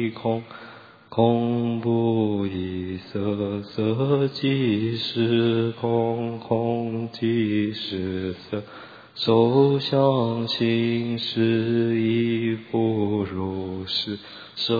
亦空，空不异色，色即是空，空即是色，受想行识亦复如是。